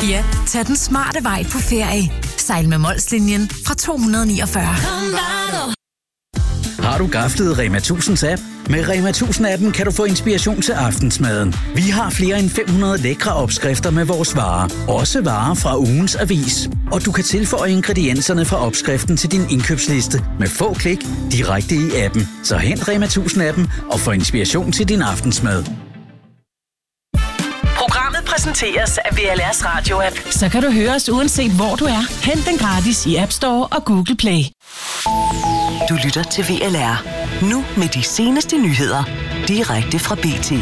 Ja, tag den smarte vej på ferie. Sejl med Molslinjen fra 249. Har du gaflet Rema 1000's app? Med Rema 1000-appen kan du få inspiration til aftensmaden. Vi har flere end 500 lækre opskrifter med vores varer. Også varer fra ugens avis. Og du kan tilføje ingredienserne fra opskriften til din indkøbsliste med få klik direkte i appen. Så hent Rema 1000-appen og få inspiration til din aftensmad. Programmet præsenteres af VLR's Radio-app. Så kan du høre os uanset hvor du er. Hent den gratis i App Store og Google Play. Du lytter til VLR. Nu med de seneste nyheder. Direkte fra BT.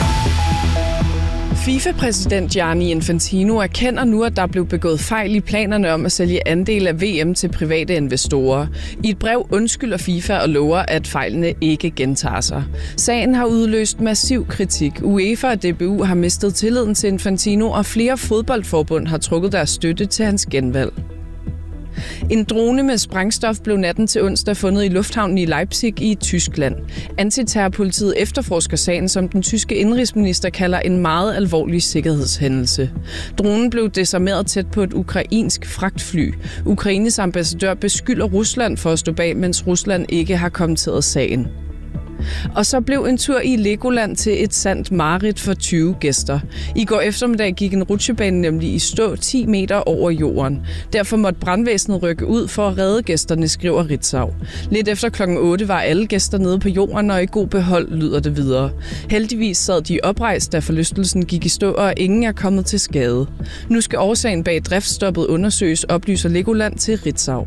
FIFA-præsident Gianni Infantino erkender nu, at der blev begået fejl i planerne om at sælge andel af VM til private investorer. I et brev undskylder FIFA og lover, at fejlene ikke gentager sig. Sagen har udløst massiv kritik. UEFA og DBU har mistet tilliden til Infantino, og flere fodboldforbund har trukket deres støtte til hans genvalg. En drone med sprængstof blev natten til onsdag fundet i lufthavnen i Leipzig i Tyskland. Antiterrorpolitiet efterforsker sagen, som den tyske indrigsminister kalder en meget alvorlig sikkerhedshændelse. Dronen blev desarmeret tæt på et ukrainsk fragtfly. Ukraines ambassadør beskylder Rusland for at stå bag, mens Rusland ikke har kommenteret sagen. Og så blev en tur i Legoland til et sandt mareridt for 20 gæster. I går eftermiddag gik en rutsjebane nemlig i stå 10 meter over jorden. Derfor måtte brandvæsenet rykke ud for at redde gæsterne, skriver Ritzau. Lidt efter klokken 8 var alle gæster nede på jorden, og i god behold, lyder det videre. Heldigvis sad de oprejst, da forlystelsen gik i stå, og ingen er kommet til skade. Nu skal årsagen bag driftsstoppet undersøges, oplyser Legoland til Ritzau.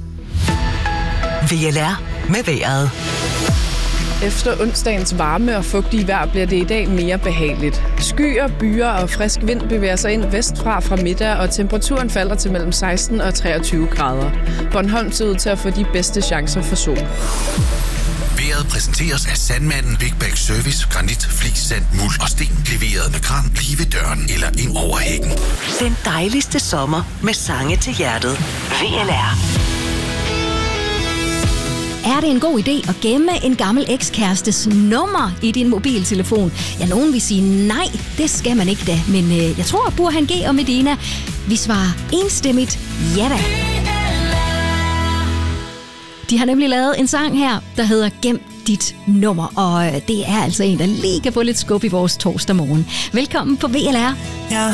VLR med vejret. Efter onsdagens varme og fugtige vejr bliver det i dag mere behageligt. Skyer, byer og frisk vind bevæger sig ind vestfra fra middag, og temperaturen falder til mellem 16 og 23 grader. Bornholm ser ud til at få de bedste chancer for sol. Vejret præsenteres af Sandmanden Big Bag Service, granit, flis, sand, muld og sten. Leveret med kran lige ved døren eller ind over hækken. Den dejligste sommer med sange til hjertet. VLR. Er det en god idé at gemme en gammel ekskærestes nummer i din mobiltelefon? Ja, nogen vil sige nej, det skal man ikke da. Men jeg tror, at Burhan G og Medina, vi svarer enstemmigt ja da. De har nemlig lavet en sang her, der hedder Gem dit nummer, og det er altså en, der lige kan få lidt skub i vores torsdag morgen. Velkommen på VLR.